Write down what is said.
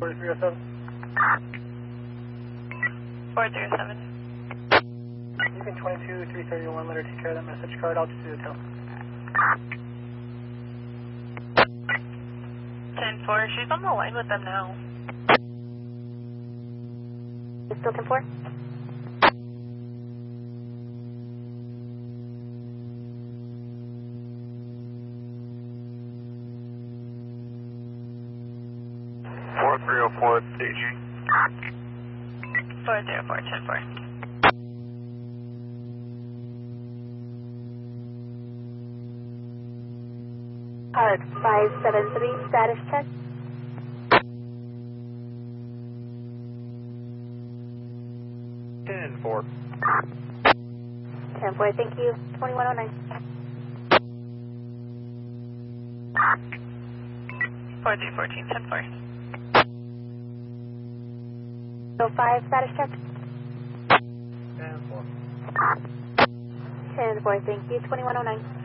4307. 407. Houston 22-331, let her take care of that message card. I'll just do the tell. 10-4, she's on the line with them now. Still 10-4? DG. 404, 10-4. Hard 573, status check. Ten four. 10-4, thank you. 2109. 4314, 10-4. 05, status check. 10 4. 10-4, thank you. 2109.